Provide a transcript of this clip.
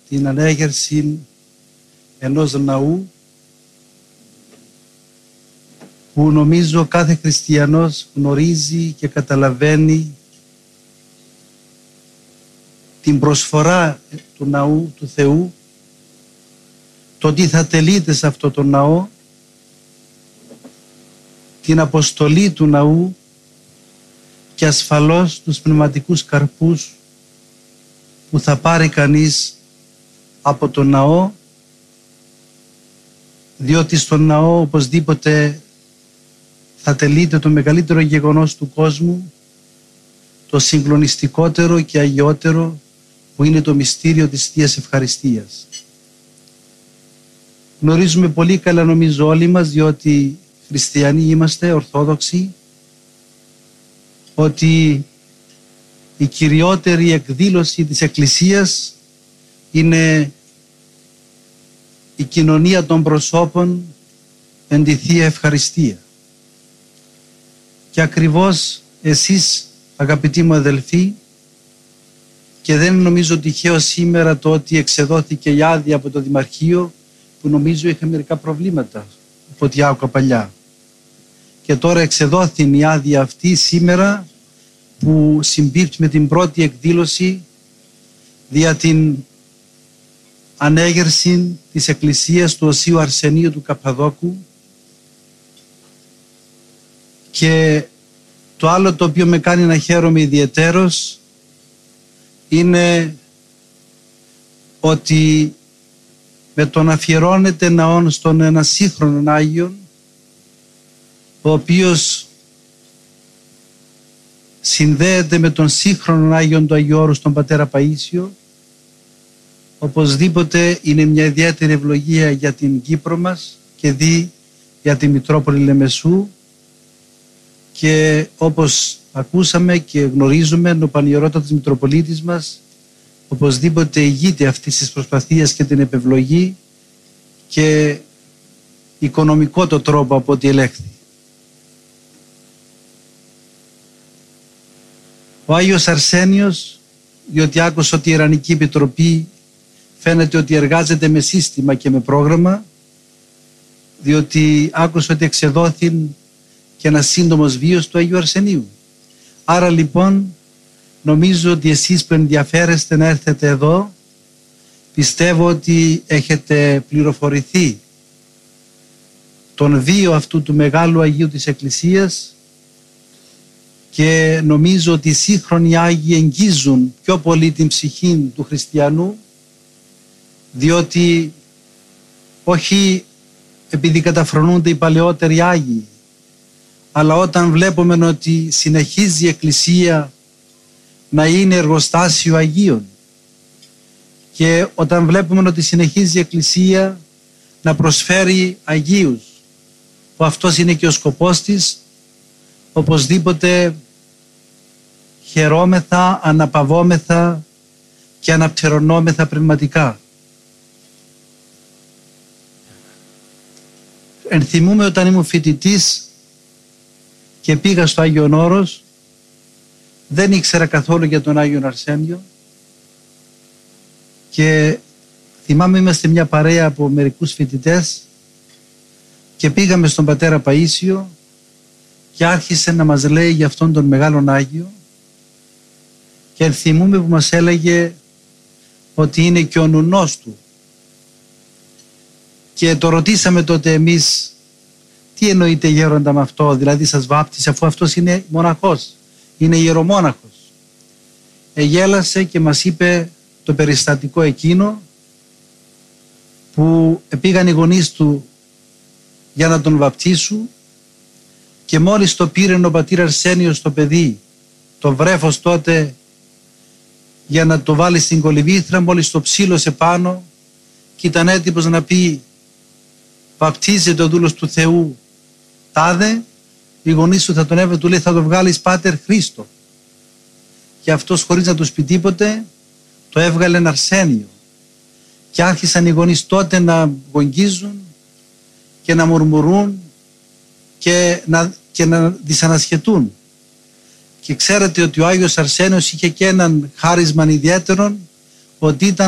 την ανέγερση ενός ναού που νομίζω κάθε χριστιανός γνωρίζει και καταλαβαίνει την προσφορά του ναού του Θεού, το τι θα τελείται σε αυτό το ναό, την αποστολή του ναού και ασφαλώς τους πνευματικούς καρπούς που θα πάρει κανείς από το ναό, διότι στον ναό οπωσδήποτε θα τελείται το μεγαλύτερο γεγονός του κόσμου, το συγκλονιστικότερο και αγιότερο, που είναι το μυστήριο της Θείας Ευχαριστίας. Γνωρίζουμε πολύ καλά, νομίζω όλοι μας, διότι χριστιανοί είμαστε, ορθόδοξοι, ότι η κυριότερη εκδήλωση της Εκκλησίας είναι η κοινωνία των προσώπων εν τη Θεία Ευχαριστία. Και ακριβώς εσείς, αγαπητοί μου αδελφοί, και δεν νομίζω τυχαίο σήμερα το ότι εξεδόθηκε η άδεια από το Δημαρχείο, που νομίζω είχε μερικά προβλήματα από ό,τι άκουγα παλιά. Και τώρα εξεδόθη η άδεια αυτή σήμερα, που συμπίπτει με την πρώτη εκδήλωση δια την ανέγερση της Εκκλησίας του Οσίου Αρσενίου του Καπαδόκου. Και το άλλο το οποίο με κάνει να χαίρομαι ιδιαιτέρως είναι ότι με τον αφιερώνεται ναόν στον ένα σύγχρονο Άγιον, ο οποίος συνδέεται με τον σύγχρονο Άγιον του Αγίου Όρους, τον Πατέρα Παΐσιο, οπωσδήποτε είναι μια ιδιαίτερη ευλογία για την Κύπρο μας και για τη Μητρόπολη Λεμεσού. Και όπως ακούσαμε και γνωρίζουμε, ο Πανιερότατος Μητροπολίτης μας οπωσδήποτε ηγείται αυτής της προσπαθίας και την επευλογή, και οικονομικό το τρόπο από ό,τι ελέγχθη. Ο Άγιος Αρσένιος, διότι άκουσα ότι η Ιερανική Επιτροπή φαίνεται ότι εργάζεται με σύστημα και με πρόγραμμα, διότι άκουσα ότι εξεδόθη και ένας σύντομος βίος του Αγίου Αρσενίου. Άρα λοιπόν νομίζω ότι εσείς που ενδιαφέρεστε να έρθετε εδώ, πιστεύω ότι έχετε πληροφορηθεί τον βίο αυτού του μεγάλου Αγίου της Εκκλησίας, και νομίζω ότι οι σύγχρονοι Άγιοι εγγίζουν πιο πολύ την ψυχή του χριστιανού, διότι όχι επειδή καταφρονούνται οι παλαιότεροι Άγιοι, αλλά όταν βλέπουμε ότι συνεχίζει η Εκκλησία να είναι εργοστάσιο Αγίων, και όταν βλέπουμε ότι συνεχίζει η Εκκλησία να προσφέρει Αγίους, που αυτός είναι και ο σκοπός της, οπωσδήποτε χαιρόμεθα, αναπαυόμεθα και αναπτερωνόμεθα πνευματικά. Ενθυμούμε όταν ήμουν φοιτητής και πήγα στο Άγιον Όρος, δεν ήξερα καθόλου για τον Άγιον Αρσένιο, και θυμάμαι είμαστε μια παρέα από μερικούς φοιτητές και πήγαμε στον Πατέρα Παΐσιο και άρχισε να μας λέει για αυτόν τον μεγάλον Άγιο, και ενθυμούμε που μας έλεγε ότι είναι και ο νουνός του. Και το ρωτήσαμε τότε εμείς, τι εννοείται γέροντα με αυτό, δηλαδή σας βάπτισε, αφού αυτός είναι μοναχός, είναι ιερομόναχος. Γέλασε και μας είπε το περιστατικό εκείνο, που πήγαν οι γονείς του για να τον βαπτίσουν, και μόλις το πήρε ο πατήρ Αρσένιος το παιδί, το βρέφος τότε, για να το βάλει στην κολυβήθρα, μόλις το ψήλωσε πάνω και ήταν έτοιμος να πει βαπτίζεται ο δούλος του Θεού τάδε, οι γονείς του θα τον έβγαλε, του λέει θα το βγάλεις Πάτερ Χρήστο, και αυτός χωρίς να τους πει τίποτε το έβγαλε ένα Αρσένιο, και άρχισαν οι γονείς τότε να γογγίζουν και να μουρμουρούν και να δυσανασχετούν. Και ξέρετε ότι ο Άγιος Αρσένιος είχε και έναν χάρισμα ιδιαίτερον, ότι ήταν